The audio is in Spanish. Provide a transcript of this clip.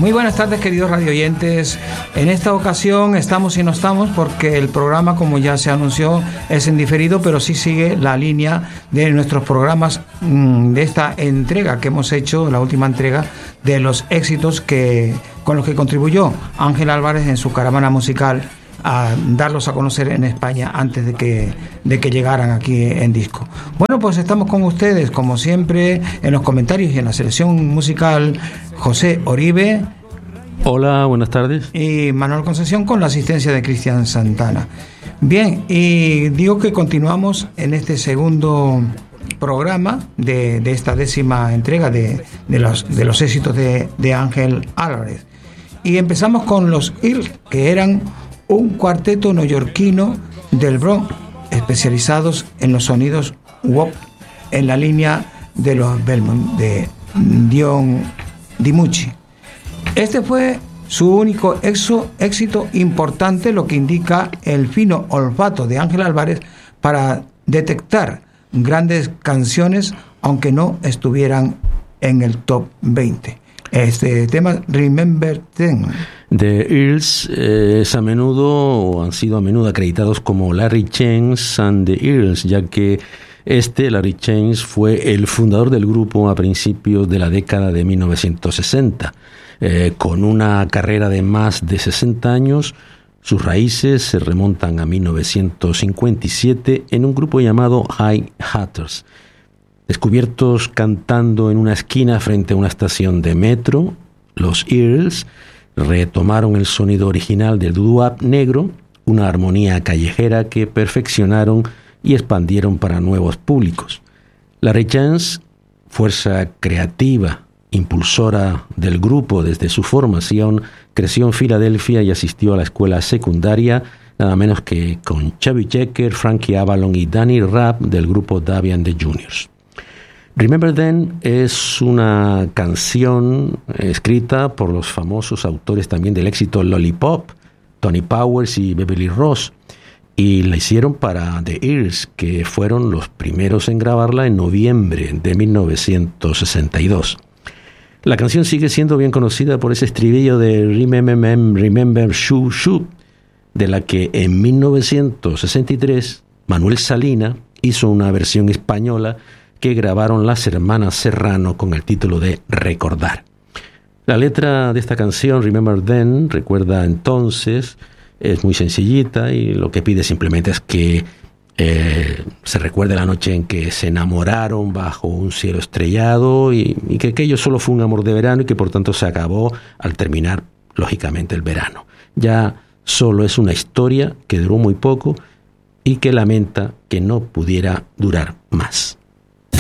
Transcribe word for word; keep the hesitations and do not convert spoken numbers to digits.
Muy buenas tardes, queridos radioyentes. En esta ocasión estamos y no estamos porque el programa, como ya se anunció, es en diferido, pero sí sigue la línea de nuestros programas mmm, de esta entrega que hemos hecho, la última entrega de los éxitos que con los que contribuyó Ángel Álvarez en su caravana musical a darlos a conocer en España antes de que, de que llegaran aquí en disco. Bueno, pues estamos con ustedes, como siempre, en los comentarios y en la selección musical, José Oribe. Hola, buenas tardes. Y Manuel Concesión, con la asistencia de Cristian Santana. Bien, y digo que continuamos en este segundo programa de, de esta décima entrega de, de, los, de los éxitos de, de Ángel Álvarez. Y empezamos con los Earls, que eran un cuarteto neoyorquino del Bronx, especializados en los sonidos wop en la línea de los Belmont de Dion DiMucci. Este fue su único exo, éxito importante, lo que indica el fino olfato de Ángel Álvarez para detectar grandes canciones, aunque no estuvieran en el top veinte. Este tema, Remember Then. The Earls eh, es a menudo, o han sido a menudo acreditados como Larry Chance and the Earls, ya que este, Larry Chance, fue el fundador del grupo a principios de la década de mil novecientos sesenta. Eh, con una carrera de más de sesenta años, sus raíces se remontan a mil novecientos cincuenta y siete en un grupo llamado High Hatters. Descubiertos cantando en una esquina frente a una estación de metro, los Earls retomaron el sonido original del doo-wop negro, una armonía callejera que perfeccionaron y expandieron para nuevos públicos. Larry Chance, fuerza creativa, impulsora del grupo desde su formación, creció en Filadelfia y asistió a la escuela secundaria, nada menos que con Chubby Checker, Frankie Avalon y Danny Rapp del grupo Davi and the Juniors. Remember Then es una canción escrita por los famosos autores también del éxito Lollipop, Tony Powers y Beverly Ross, y la hicieron para The Earls, que fueron los primeros en grabarla en noviembre de mil novecientos sesenta y dos. La canción sigue siendo bien conocida por ese estribillo de Remember, Remember, Shoo, Shoo, de la que en mil novecientos sesenta y tres Manuel Salina hizo una versión española que grabaron las hermanas Serrano con el título de Recordar. La letra de esta canción, Remember Then, recuerda entonces, es muy sencillita y lo que pide simplemente es que eh, se recuerde la noche en que se enamoraron bajo un cielo estrellado y, y que aquello solo fue un amor de verano y que por tanto se acabó al terminar, lógicamente, el verano. Ya solo es una historia que duró muy poco y que lamenta que no pudiera durar más.